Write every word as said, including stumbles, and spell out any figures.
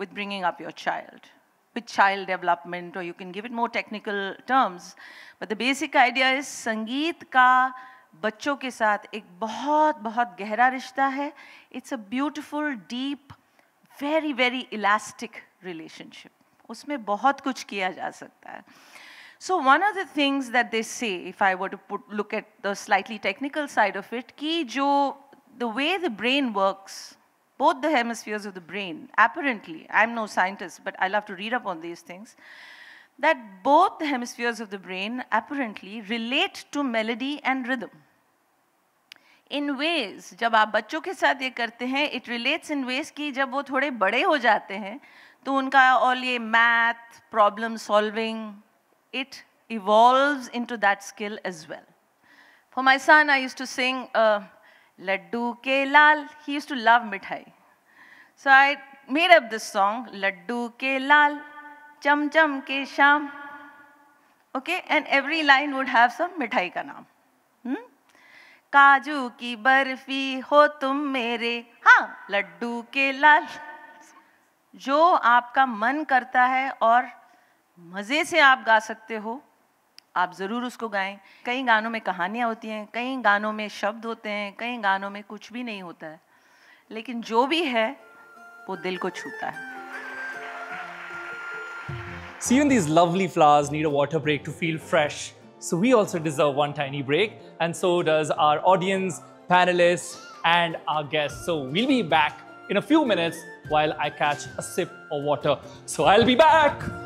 with bringing up your child, with child development, or you can give it more technical terms. But the basic idea is संगीत का बच्चों के साथ एक बहुत बहुत गहरा रिश्ता है. It's a beautiful, deep, very very elastic relationship. उसमें बहुत कुछ किया जा सकता है. So one of the things that they say, if I were to put, look at the slightly technical side of it, कि जो the way the brain works, both the hemispheres of the brain, apparently, I'm no scientist, but I love to read up on these things, that both the hemispheres of the brain apparently relate to melody and rhythm. In ways, जब आप बच्चों के साथ ये करते हैं, it relates in ways कि जब वो थोड़े बड़े हो जाते हैं, तो उनका all ये math, problem solving, it evolves into that skill as well. For my son, I used to sing uh, Laddu ke lal. He used to love mithai. So I made up this song, Laddu ke lal, cham cham ke sham. Okay, and every line would have some mithai ka naam. Hmm? Kaju ki barfi ho tum mere, हाँ, laddu ke lal. जो आपका मन करता है और मज़े से आप गा सकते हो, आप ज़रूर उसको गाएं. कई गानों में कहानियाँ होती हैं, कई गानों में शब्द होते हैं, कई गानों में कुछ भी नहीं होता है, लेकिन जो भी है वो दिल को छूता है. So even these lovely flowers need a water break to feel fresh. So we also deserve one tiny break, and so does our audience, panelists, and our guests. So we'll be back in a few minutes while I catch a sip of water. So I'll be back.